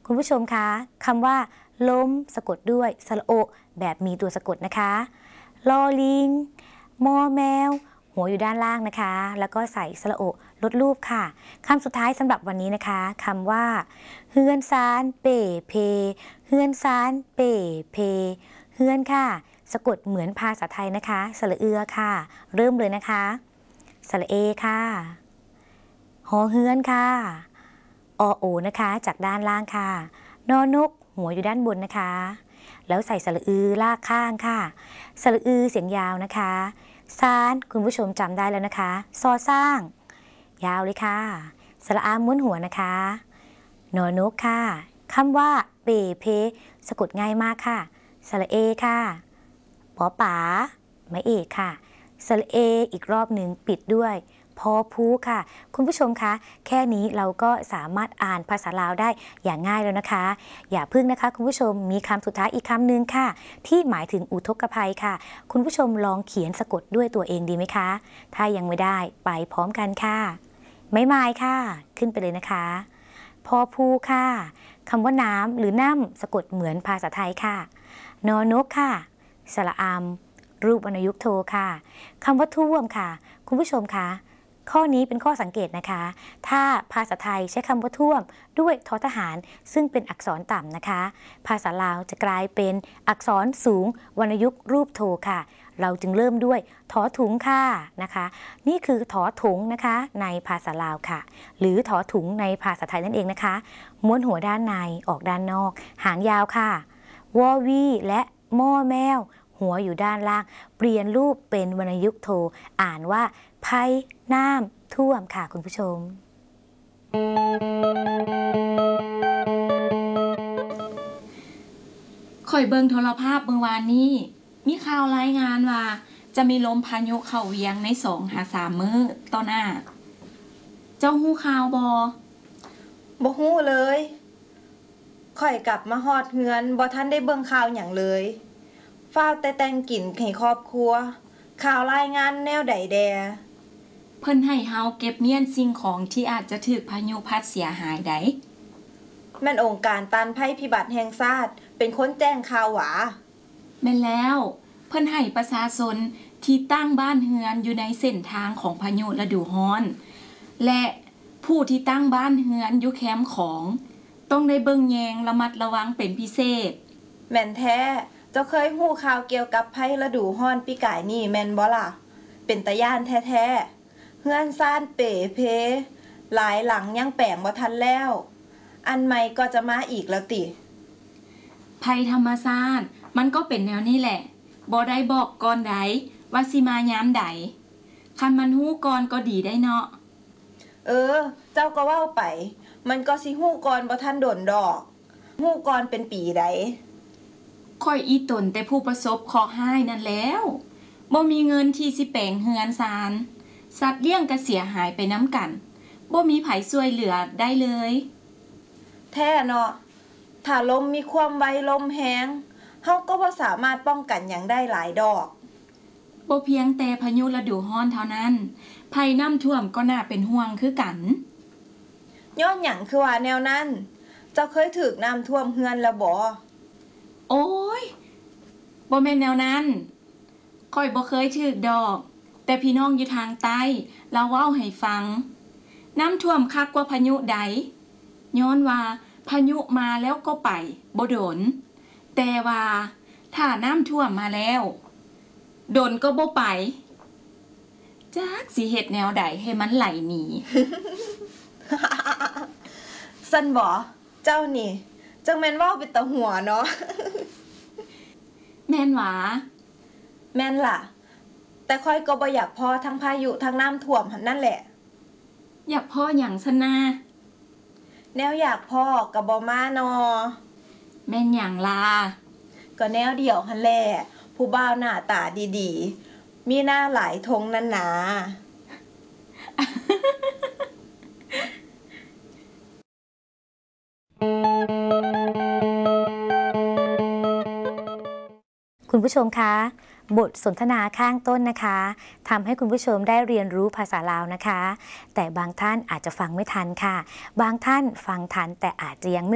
คุณผู้ชมคะคำว่าล้มสะกดด้วยสระโอแบบมีตัวสะกดนะคะลอลิงมอแมวหัวอยู่ด้านล่างนะคะแล้วก็ใส่สระโอลดรูปค่ะคำสุดท้ายสำหรับวันนี้นะคะคำว่าเฮือนซานเป่เพเฮือนซานเป่เพเฮือนค่ะสะกดเหมือนภาษาไทยนะคะสระเอือค่ะเริ่มเลยนะคะสระเอค่ะหอเฮือนค่ะอโอนะคะจากด้านล่างค่ะนอนกหัวอยู่ด้านบนนะคะแล้วใส่สระอือลากข้างค่ะสระอือเสียงยาวนะคะซานคุณผู้ชมจำได้แล้วนะคะซอสร้างยาวเลยค่ะสระอาม้วนหัวนะคะนอนกค่ะคำว่าเปเพสะกดง่ายมากค่ะสระเอค่ะปอป๋าไม้เอกค่ะสระเออีกรอบหนึ่งปิดด้วยพอพูค่ะคุณผู้ชมคะแค่นี้เราก็สามารถอ่านภาษาลาวได้อย่างง่ายแล้วนะคะอย่าพึ่งนะคะคุณผู้ชมมีคำสุดท้ายอีกคำหนึ่งค่ะที่หมายถึงอุทกภัยค่ะคุณผู้ชมลองเขียนสะกดด้วยตัวเองดีไหมคะถ้ายังไม่ได้ไปพร้อมกันค่ะไม้ไม้ค่ะขึ้นไปเลยนะคะพอพูค่ะคำว่าน้ำหรือน้ำสะกดเหมือนภาษาไทยค่ะนอนกค่ะสระอามรูปวรรณยุกต์โทค่ะคำว่าท่วมค่ะคุณผู้ชมคะข้อนี้เป็นข้อสังเกตนะคะถ้าภาษาไทยใช้คำว่าท่วมด้วยททหารซึ่งเป็นอักษรต่ำนะคะภาษาลาวจะกลายเป็นอักษรสูงวรรณยุกต์รูปโทค่ะเราจึงเริ่มด้วยถอถุงค่ะนะคะนี่คือถอถุงนะคะในภาษาลาวค่ะหรือถอถุงในภาษาไทยนั่นเองนะคะม้วนหัวด้านในออกด้านนอกหางยาวค่ะวอวีและม่อแมวหัวอยู่ด้านล่างเปลี่ยนรูปเป็นวรรณยุกต์โทอ่านว่าภัยน้ำท่วมค่ะคุณผู้ชมข่อยเบิ่งโทรภาพเมื่อวานนี้มีข่าวรายงานว่าจะมีลมพายุเข้าเวียงใน2-3 มื้อต่อหน้าเจ้าฮู้ข่าวบ่ฮู้เลยข่อยกลับมาฮอดเฮือนบ่ทันได้เบิ่งข่าวหยังเลยฟ้าวแต่แต่งกินให้ครอบครัวข่าวรายงานแนวใดแดเพิ่นให้เฮาเก็บเมียนสิ่งของที่อาจจะถูกพายุพัดเสียหายได้แม่นองค์การต้านภัยพิบัติแห่งชาติเป็นคนแจ้งข่าวหวาแม่นแล้วเพิ่นให้ประชาชนที่ตั้งบ้านเฮือนอยู่ในเส้นทางของพายุฤดูร้อนและผู้ที่ตั้งบ้านเฮือนอยู่แคมป์ของต้องได้เบิ่งแยงระมัดระวังเป็นพิเศษแม่นแท้เจ้าเคยฮู้ข่าวเกี่ยวกับภัยฤดูร้อนปีกายนี่แม่นบ่ล่ะเป็นตาย้านแท้ๆเฮือนซ่านเป๋เพหลายหลังยังแปลงบ่ทันแล้วอันใหม่ก็จะมาอีกแล้วติภัยธรรมชาติมันก็เป็นแนวนี้แหละบ่ได้บอกก่อนใดว่าสิมายามใดคันมันฮู้ก่อนก็ดีได้เนาะเจ้าก็เว้าไปมันก็สิฮู้ก่อนบ่ทันโดนดอกฮู้ก่อนเป็นปีใดค่อยอีตนแต่ผู้ประสบเคราะห์ร้ายนั่นแล้วบ่มีเงินที่สิแปลงเฮือนซานสัตว์เลี้ยงก็เสียหายไปน้ำกันบ่มีไผช่วยเหลือได้เลยแท้เนาะถ้าลมมีความไวลมแรงเฮาก็บ่สามารถป้องกันหยังได้หลายดอกบ่เพียงแต่พายุฤดูร้อนเท่านั้นภัยน้ำท่วมก็น่าเป็นห่วงคือกันย้อนหยังคือว่าแนวนั้นเจ้าเคยถูกน้ำท่วมเฮือนแล้วบ่โอ้ยบ่แม่นแนวนั้นข้อยบ่เคยถูกดอกแต่พี่น้องอยู่ทางใต้เล่าเว้าให้ฟังน้ำท่วมคักกว่าพายุใดย้อนว่าพายุมาแล้วก็ไปบ่โดนแต่ว่าถ้าน้ำท่วมมาแล้วโดนก็บ่ไปจักสิเฮ็ดแนวใดให้มันไหลหนีซั่นบ่เจ้านี่จังแม่นเว้าเป็นตาหัวเนาะแม่นหวาแม่นล่ะแต่ค่อยก็บ่อยากพอทั้งพายุทั้งน้ำท่วมหั่นนั่นแหละอยากพ่อหยังซะนะแนวอยากพ่อก็บ่มาเนาะแม่นหยังล่ะก็แนวเดียวหั่นแหละผู้บ่าวหน้าตาดีๆมีหน้าหลายทงนั่นนาคุณผู้ชมคะบทสนทนาข้างต้นนะคะทำให้คุณผู้ชมได้เรียนรู้ภาษาลาวนะคะแต่บางท่านอาจจะฟังไม่ทันค่ะบางท่านฟังทันแต่อาจจะยังไม่